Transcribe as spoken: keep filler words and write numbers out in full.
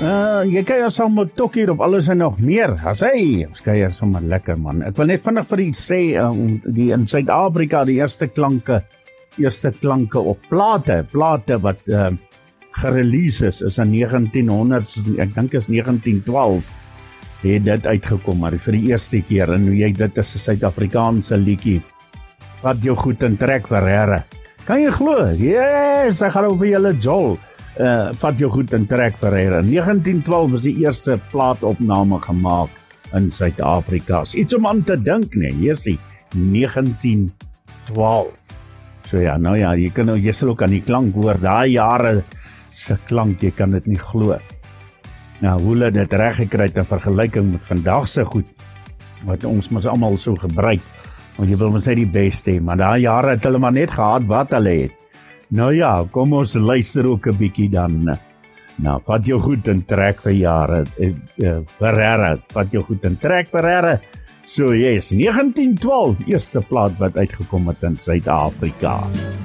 Uh, jy kuier saam met Tok hier op Alles en Nog Meer. As hy, ons kuier sommer lekker man. Ek wil net vinnig vir u sê, uh, die in Suid-Afrika die eerste klanke, eerste klanke op plate, plate wat uh, gerelease is, is in negentien honderd, ek dink is negentien twaalf, het dit uitgekom, maar vir die eerste keer, en jy, dit is 'n Suid-Afrikaanse liedjie, wat jou goed in trek verherre. Kan jy glo? Yes, ek gaan over julle Joel. Uh, vat jou goed in trek verheer. negentien twaalf is die eerste plaatopname gemaak in Suid-Afrika. Iets om aan te dink, nee, hier is die negentien twaalf. So ja, nou ja, jy kan nou, jy sal ook aan die klank hoor, daai jare se klank, jy kan dit nie glo. Nou, hoe hulle dit reg gekry het in vergelyking met vandag se goed, wat ons mos almal so gebruik, want jy wil mos net die beste hê, maar daai jare het hulle maar net gehad wat hulle het. Nou ja, kom ons luister ook 'n bietjie dan. Nou, vat jou goed in trek vir jare, eh, eh, verherre, vat jou goed in trek verherre. So yes, negentien twaalf, eerste plaat wat uitgekom het in Suid-Afrika.